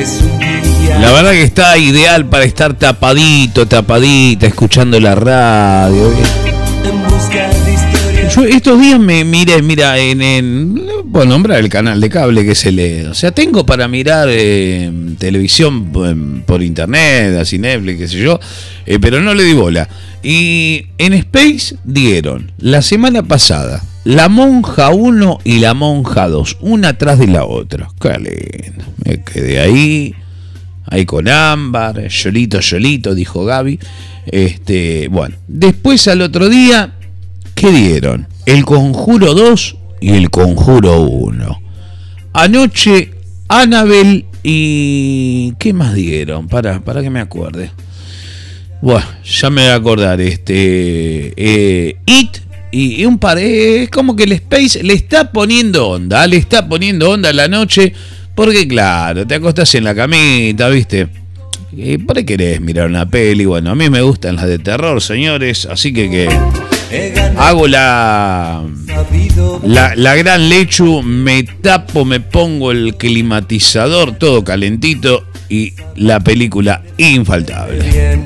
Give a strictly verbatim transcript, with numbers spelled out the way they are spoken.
La verdad que está ideal para estar tapadito, tapadita, escuchando la radio. Yo estos días me miré, mira, en, en puedo nombrar el canal de cable que se lee. O sea, tengo para mirar eh, televisión por, por internet, así Netflix, qué sé yo, eh, pero no le di bola. Y en Space dieron la semana pasada La Monja uno y La Monja dos, una atrás de la otra. Qué lindo. Me quedé ahí, ahí con Ámbar, Yolito, Yolito, dijo Gaby. Este, bueno, después al otro día, ¿qué dieron? El Conjuro dos y El Conjuro uno. Anoche, Annabelle y... ¿qué más dieron? Para, para que me acuerde. Bueno, ya me voy a acordar. Este, eh, It y, y un par. Es eh, como que el Space le está poniendo onda. Le está poniendo onda a la noche. Porque claro, te acostás en la camita, ¿viste? Y por ahí querés mirar una peli. Bueno, a mí me gustan las de terror, señores. Así que, que hago la, la la gran lechu, me tapo, me pongo el climatizador, todo calentito y la película infaltable.